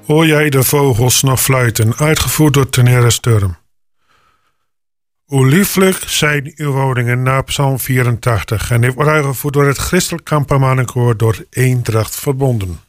Hoor jij de vogels nog fluiten, uitgevoerd door Tenere Sturm. Hoe lieflijk zijn uw woningen na Psalm 84 en dit wordt uitgevoerd door het Christelijk Kampermannenkoor door Eendracht Verbonden.